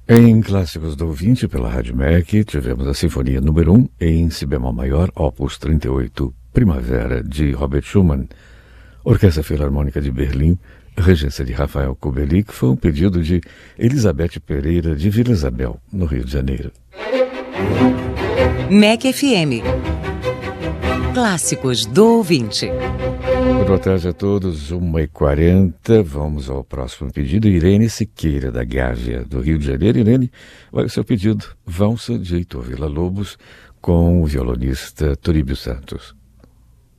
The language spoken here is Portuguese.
Em Clássicos do Ouvinte, pela Rádio MEC, tivemos a Sinfonia número 1 em Si bemol maior, opus 38, Primavera, de Robert Schumann, Orquestra Filarmônica de Berlim, regência de Rafael Kubelik, foi um pedido de Elizabeth Pereira, de Vila Isabel, no Rio de Janeiro. MEC FM. Clássicos do Ouvinte. Boa tarde a todos, 1h40, vamos ao próximo pedido. Irene Siqueira, da Gávea, do Rio de Janeiro. Irene, vai o seu pedido, Valsa de Heitor Villa-Lobos, com o violonista Turíbio Santos.